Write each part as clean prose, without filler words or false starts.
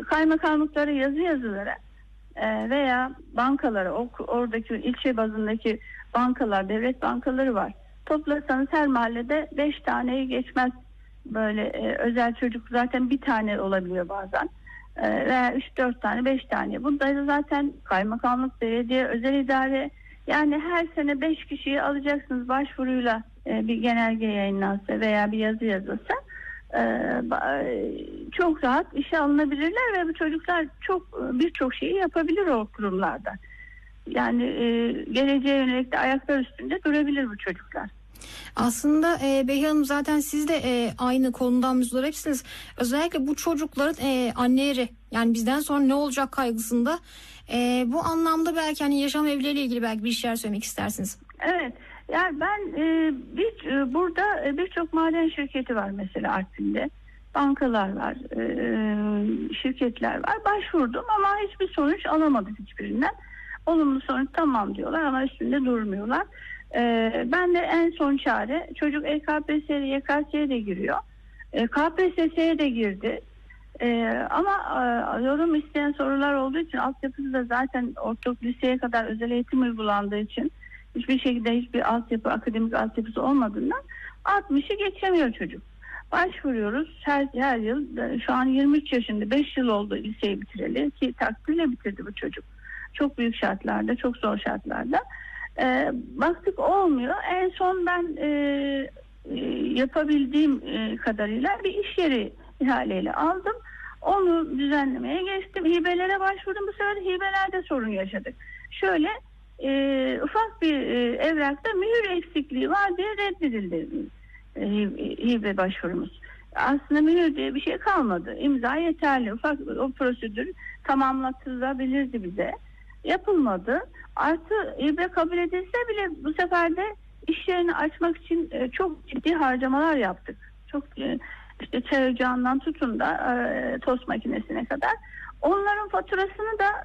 kaymakamlıklara yazı yazılara veya bankalara, oradaki ilçe bazındaki bankalar, devlet bankaları var. Toplasanız her mahallede 5 taneyi geçmez. Böyle özel çocuk zaten bir tane olabiliyor bazen. Veya 3-4 tane, 5 tane. Bunda zaten kaymakamlık, belediye, özel idare, yani her sene 5 kişiyi alacaksınız başvuruyla, bir genelge yayınlansa veya bir yazı yazılsa çok rahat işe alınabilirler ve bu çocuklar birçok şeyi yapabilir o kurumlarda. Yani geleceğe yönelik de ayaklar üstünde durabilir bu çocuklar. Aslında Behiye Hanım, zaten siz de aynı konudan müzdaripsiniz. Özellikle bu çocukların anneleri, yani bizden sonra ne olacak kaygısında. Bu anlamda belki hani yaşam evleriyle ilgili belki bir şeyler söylemek istersiniz. Evet. Yani ben burada birçok maden şirketi var mesela Artvin'de. Bankalar var, şirketler var. Başvurdum ama hiçbir sonuç alamadık hiçbirinden. Olumlu sonuç tamam diyorlar ama üstünde durmuyorlar. Ben de en son çare, çocuk EKPS'ye, YKS'ye de giriyor. KPSS'ye de girdi. Ama yorum isteyen sorular olduğu için, altyapısı da zaten ortaokul liseye kadar özel eğitim uygulandığı için hiçbir şekilde hiçbir altyapı, akademik altyapısı olmadığından 60'ı geçemiyor çocuk. Başvuruyoruz her yıl. Şu an 23 yaşında, 5 yıl oldu liseyi bitireli ki takdirle bitirdi bu çocuk. Çok büyük şartlarda, çok zor şartlarda. Baktık olmuyor. En son ben yapabildiğim kadarıyla bir iş yeri ihaleyle aldım. Onu düzenlemeye geçtim. Hibelere başvurdum. Bu sefer hibelerde sorun yaşadık. Şöyle ufak bir evrakta mühür eksikliği var diye reddedildi hibe başvurumuz. Aslında mühür diye bir şey kalmadı. İmza yeterli. Ufak o prosedür tamamlatılabilirdi bize. Yapılmadı. Artı hibe kabul edilse bile bu sefer de iş yerini açmak için çok ciddi harcamalar yaptık. Çok işte çay ocağından tutun da tost makinesine kadar. Onların faturasını da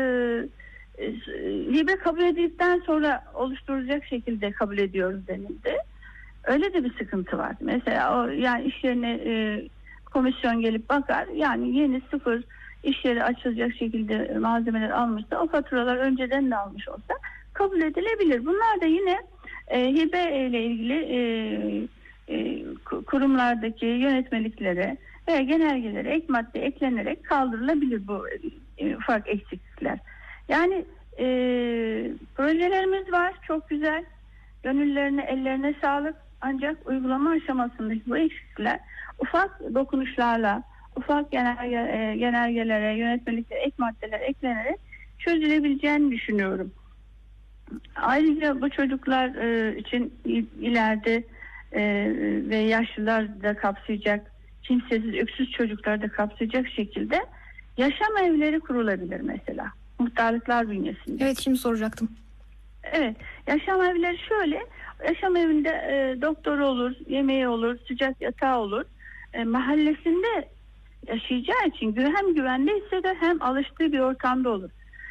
hibe kabul edildikten sonra oluşturacak şekilde kabul ediyoruz denildi. Öyle de bir sıkıntı var. Mesela yani iş yerine komisyon gelip bakar. Yani yeni sıfır iş yeri açılacak şekilde malzemeler almışsa, o faturalar önceden de almış olsa kabul edilebilir. Bunlar da yine hibe ile ilgili kurumlardaki yönetmeliklere veya genelgelere ek madde eklenerek kaldırılabilir bu ufak eksiklikler. Yani projelerimiz var, çok güzel. Gönüllerine, ellerine sağlık. Ancak uygulama aşamasındaki bu eksiklikler ufak dokunuşlarla, ufak genelgelere, yönetmeliklere, ek maddeler eklenerek çözülebileceğini düşünüyorum. Ayrıca bu çocuklar için ileride ve yaşlılar da kapsayacak, kimsesiz, öksüz çocuklar da kapsayacak şekilde yaşam evleri kurulabilir mesela. Muhtarlıklar bünyesinde. Evet, şimdi soracaktım. Evet, yaşam evleri şöyle, yaşam evinde doktoru olur, yemeği olur, sıcak yatağı olur. Mahallesinde yaşayacağı için hem güvende hisseder hem alıştığı bir ortamda olur.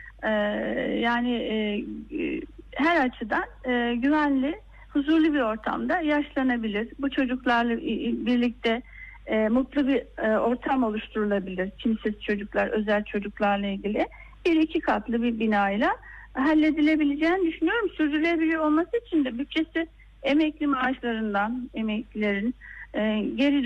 Yani her açıdan güvenli, huzurlu bir ortamda yaşlanabilir. Bu çocuklarla birlikte mutlu bir ortam oluşturulabilir. Kimsesiz çocuklar, özel çocuklarla ilgili 1-2 katlı bir binayla halledilebileceğini düşünüyorum. Sürdürülebilir olması için de bütçesi emekli maaşlarından, emeklilerin geri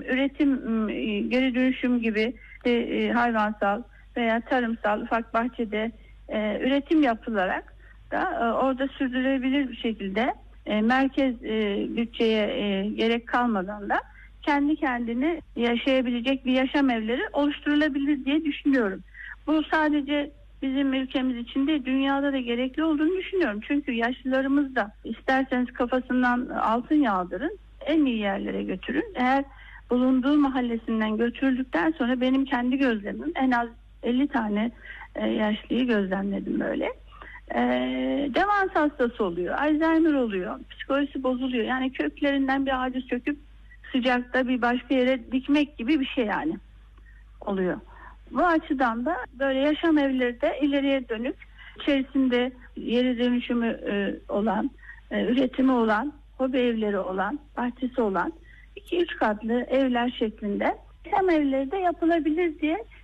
dönüşüm gibi hayvansal veya tarımsal ufak bahçede üretim yapılarak da orada sürdürülebilir bir şekilde merkez bütçeye gerek kalmadan da kendi kendine yaşayabilecek bir yaşam evleri oluşturulabilir diye düşünüyorum. Bu sadece bizim ülkemiz için de dünyada da gerekli olduğunu düşünüyorum. Çünkü yaşlılarımız da isterseniz kafasından altın yağdırın, en iyi yerlere götürün. Eğer bulunduğu mahallesinden götürüldükten sonra benim kendi gözlemim en az 50 tane yaşlıyı gözlemledim böyle. Demans hastası oluyor, Alzheimer oluyor, psikolojisi bozuluyor. Yani köklerinden bir ağacı söküp sıcakta bir başka yere dikmek gibi bir şey yani oluyor. Bu açıdan da böyle yaşam evleri de ileriye dönük, içerisinde yeri dönüşümü olan, üretimi olan, hobi evleri olan, bahçesi olan 2-3 katlı evler şeklinde yaşam evleri de yapılabilir diye